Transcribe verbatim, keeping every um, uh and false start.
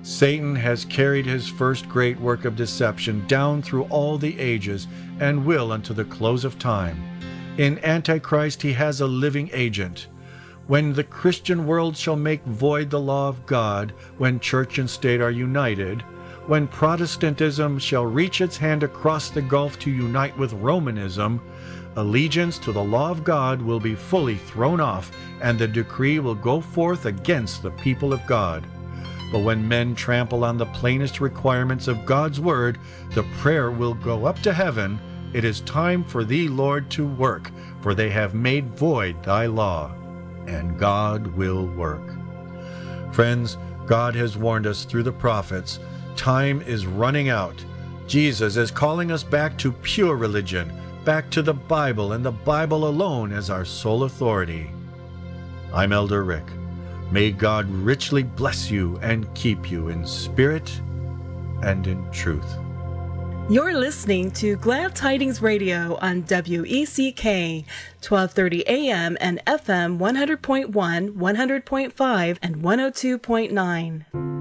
Satan has carried his first great work of deception down through all the ages and will unto the close of time. In Antichrist he has a living agent. When the Christian world shall make void the law of God, when church and state are united, when Protestantism shall reach its hand across the gulf to unite with Romanism, allegiance to the law of God will be fully thrown off, and the decree will go forth against the people of God. But when men trample on the plainest requirements of God's word, the prayer will go up to heaven, "It is time for thee, Lord, to work, for they have made void thy law." And God will work. Friends, God has warned us through the prophets. Time is running out. Jesus is calling us back to pure religion, back to the Bible and the Bible alone as our sole authority. I'm Elder Rick. May God richly bless you and keep you in spirit and in truth. You're listening to Glad Tidings Radio on W E C K, twelve thirty A M and F M one hundred point one, one hundred point five, and one oh two point nine.